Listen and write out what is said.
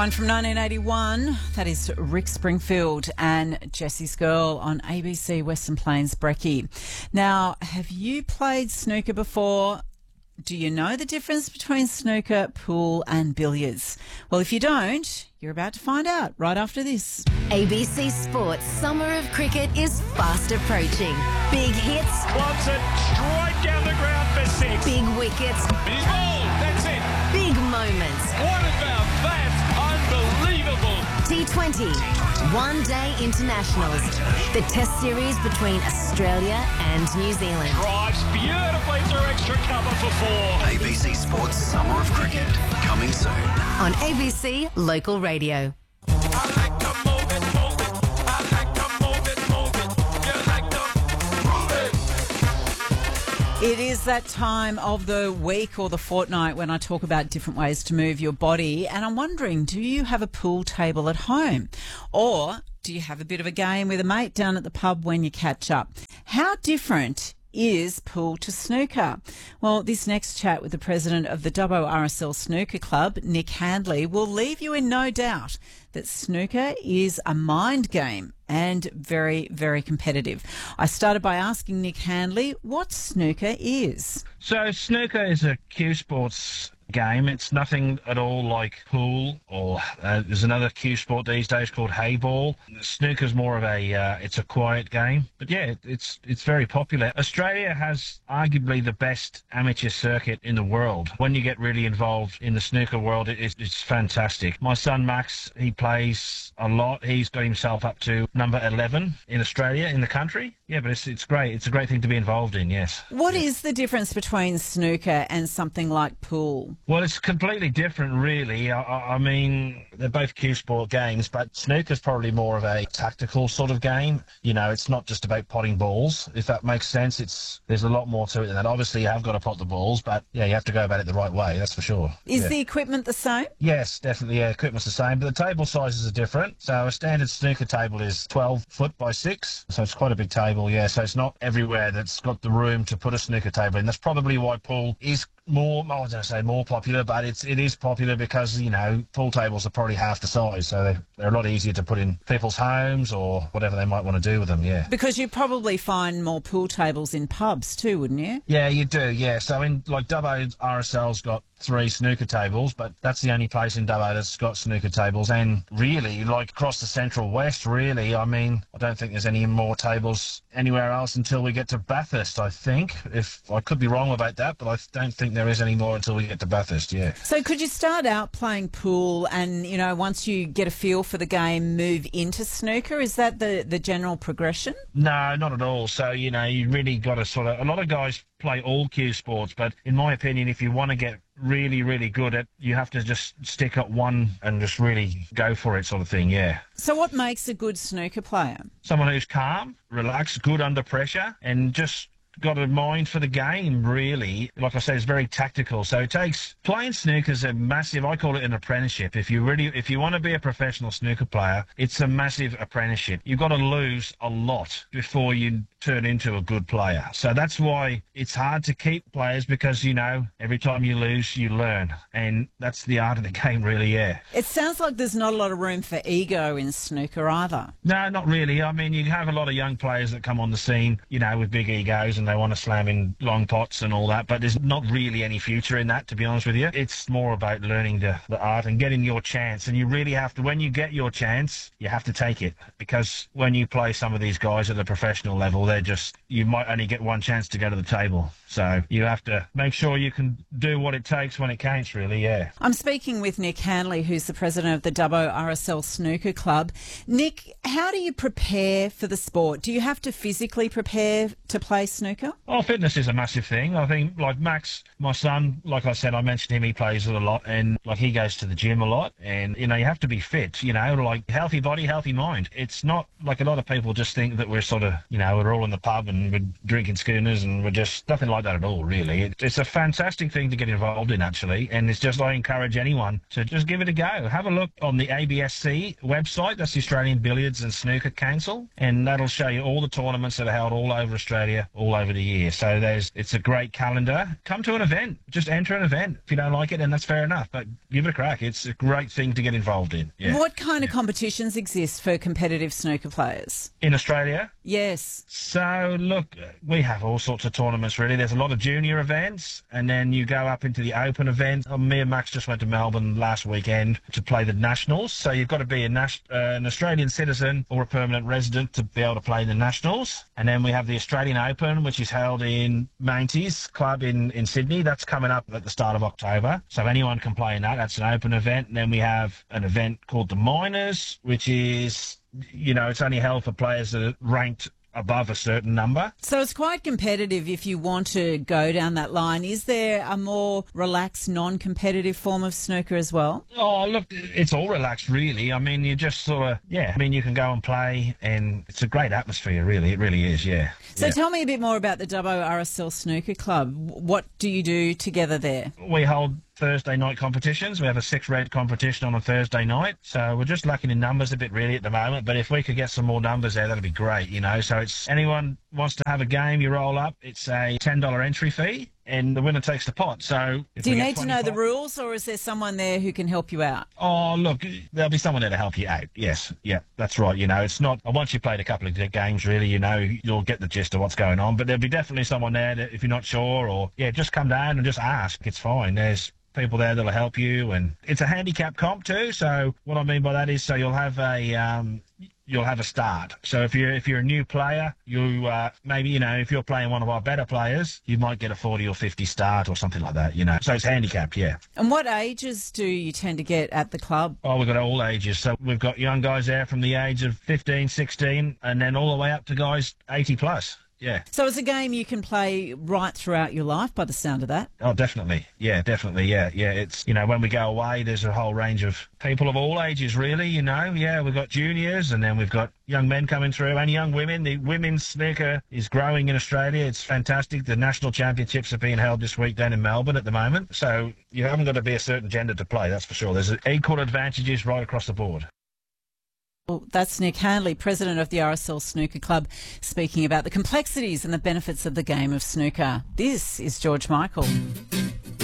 One from 1981, that is Rick Springfield and Jesse's Girl on ABC Western Plains Brekkie. Now, have you played snooker before? Do you know the difference between snooker, pool and billiards? Well, if you don't, you're about to find out right after this. ABC Sports Summer of Cricket is fast approaching. Big hits. Wants it straight down the ground for six. Big wickets. He's bowled. That's it. Big moments. What about that? Unbelievable. T20, one-day internationals. The test series between Australia and New Zealand. Drives beautifully through extra cover for four. ABC Sports Summer of Cricket, coming soon. On ABC Local Radio. It is that time of the week or the fortnight when I talk about different ways to move your body. And I'm wondering, do you have a pool table at home? Or do you have a bit of a game with a mate down at the pub when you catch up? How different is pool to snooker? Well, this next chat with the president of the Dubbo RSL Snooker Club, Nick Handley, will leave you in no doubt that snooker is a mind game and very, very competitive. I started by asking Nick Handley what snooker is. So snooker is a cue sports game. It's nothing at all like pool or there's another cue sport these days called hayball. Snooker's more of it's a quiet game, but yeah, it's very popular. Australia has arguably the best amateur circuit in the world. When you get really involved in the snooker world, it's fantastic. My son Max, he plays a lot. He's got himself up to number 11 in Australia, in the country. Yeah, but it's great. It's a great thing to be involved in, yes. What is the difference between snooker and something like pool? Well, it's completely different, really. I mean, they're both cue sport games, but snooker's probably more of a tactical sort of game. You know, it's not just about potting balls, if that makes sense. There's a lot more to it than that. Obviously, you have got to pot the balls, but yeah, you have to go about it the right way, that's for sure. Is the equipment the same? Yes, definitely, yeah, equipment's the same, but the table sizes are different. So a standard snooker table is 12 foot by 6, so it's quite a big table, yeah. So it's not everywhere that's got the room to put a snooker table in. That's probably why pool is more popular, but it is popular because, you know, pool tables are probably half the size, so they're a lot easier to put in people's homes or whatever they might want to do with them, yeah. Because you probably find more pool tables in pubs too, wouldn't you? Yeah, you do, yeah. So in, like, Dubbo RSL's got 3 snooker tables, but that's the only place in Dubbo that's got snooker tables. And really, like across the Central West, really, I mean, I don't think there's any more tables anywhere else until we get to Bathurst, I think. If I could be wrong about that, but I don't think there is any more until we get to Bathurst, yeah. So could you start out playing pool and, you know, once you get a feel for the game, move into snooker? Is that the general progression? No, not at all. So, you know, you really got to sort of... A lot of guys play all cue sports, but in my opinion, if you want to get really, really good at, you have to just stick at one and just really go for it, sort of thing, yeah. So what makes a good snooker player? Someone who's calm, relaxed, good under pressure, and just got a mind for the game, really. Like I say, it's very tactical. So it takes... Playing snooker's a massive... I call it an apprenticeship. If you want to be a professional snooker player, it's a massive apprenticeship. You've got to lose a lot before you turn into a good player. So that's why it's hard to keep players, because, you know, every time you lose, you learn. And that's the art of the game, really, yeah. It sounds like there's not a lot of room for ego in snooker either. No, not really. I mean, you have a lot of young players that come on the scene, you know, with big egos, and they want to slam in long pots and all that, but there's not really any future in that, to be honest with you. It's more about learning the art and getting your chance, and you really have to, when you get your chance, you have to take it, because when you play some of these guys at the professional level, you might only get one chance to go to the table. So you have to make sure you can do what it takes when it counts, really, yeah. I'm speaking with Nick Handley, who's the president of the Dubbo RSL Snooker Club. Nick, how do you prepare for the sport? Do you have to physically prepare to play snooker? Oh, fitness is a massive thing. I think, like Max, my son, like I said, I mentioned him, he plays it a lot, and like he goes to the gym a lot, and, you know, you have to be fit, you know, like healthy body, healthy mind. It's not like a lot of people just think that we're sort of, you know, we're all in the pub and we're drinking schooners and we're just nothing like that at all, really. It's a fantastic thing to get involved in, actually, and it's just, I encourage anyone to just give it a go. Have a look on the ABSC website, that's the Australian Billiards and Snooker Council, and that'll show you all the tournaments that are held all over Australia, all over over the year. So it's a great calendar. Come to an event. Just enter an event. If you don't like it, then that's fair enough. But give it a crack. It's a great thing to get involved in. Yeah. What kind of competitions exist for competitive snooker players? In Australia? Yes. So, look, we have all sorts of tournaments, really. There's a lot of junior events, and then you go up into the open event. Me and Max just went to Melbourne last weekend to play the Nationals. So you've got to be an Australian citizen or a permanent resident to be able to play the Nationals. And then we have the Australian Open, which is held in Maintie's Club in Sydney. That's coming up at the start of October. So anyone can play in that. That's an open event. And then we have an event called the Minors, which is, it's only held for players that are ranked above a certain number. So it's quite competitive if you want to go down that line. Is there a more relaxed, non-competitive form of snooker as well? Oh, look, it's all relaxed, really. I mean, you just sort of, you can go and play, and it's a great atmosphere, really. It really is, yeah. So tell me a bit more about the Dubbo RSL Snooker Club. What do you do together there? We hold Thursday night competitions. We have a 6-red competition on a Thursday night. So we're just lacking in numbers a bit, really, at the moment. But if we could get some more numbers there, that'd be great, So it's anyone wants to have a game, you roll up. It's a $10 entry fee, and the winner takes the pot. So do you need to know the rules, or is there someone there who can help you out? Oh, look, there'll be someone there to help you out. Yes, yeah, that's right. It's not once you've played a couple of games, really, you'll get the gist of what's going on. But there'll be definitely someone there that if you're not sure, or just come down and just ask. It's fine. There's people there that'll help you, and it's a handicap comp too. So what I mean by that is, so you'll have a start. So if you're a new player, you maybe if you're playing one of our better players, you might get a 40 or 50 start or something like that. So it's handicapped, yeah. And what ages do you tend to get at the club? Oh, we've got all ages. So we've got young guys there from the age of 15, 16, and then all the way up to guys 80 plus. Yeah. So it's a game you can play right throughout your life, by the sound of that. Oh, definitely. Yeah, definitely. Yeah. It's, when we go away, there's a whole range of people of all ages, really, Yeah, we've got juniors, and then we've got young men coming through, and young women. The women's snooker is growing in Australia. It's fantastic. The national championships are being held this week down in Melbourne at the moment. So you haven't got to be a certain gender to play, that's for sure. There's equal advantages right across the board. Well, that's Nick Handley, president of the RSL Snooker Club, speaking about the complexities and the benefits of the game of snooker. This is George Michael.